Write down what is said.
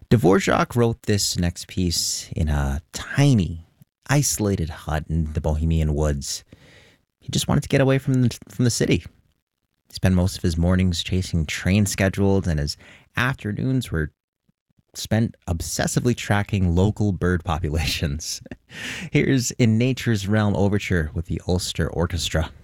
Dvorak wrote this next piece in a tiny, isolated hut in the Bohemian woods. He just wanted to get away from the city. He spent most of his mornings chasing train schedules, and his afternoons were spent obsessively tracking local bird populations. Here's In Nature's Realm Overture with the Ulster Orchestra.